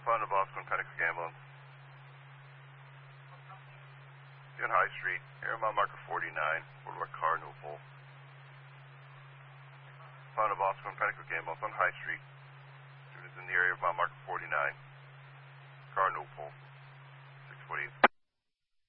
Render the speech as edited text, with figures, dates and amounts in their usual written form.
Found a Boston Pentacle ambulance. On High Street, area mile marker 49, Boulevard Car, Newpole. Found a Boston Pentacle ambulance on High Street. Students in the area of mile marker 49.